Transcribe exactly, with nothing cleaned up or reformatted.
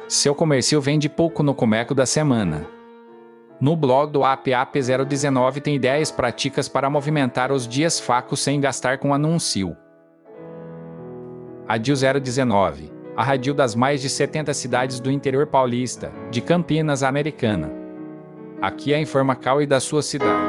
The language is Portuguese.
Seu comércio vende pouco no Comeco da semana. No blog do A P A P zero dezenove tem ideias práticas para movimentar os dias fracos sem gastar com anúncio. Radil zero dezenove, a radil das mais de setenta cidades do interior paulista, de Campinas, Americana. Aqui é a Informacal e da sua cidade.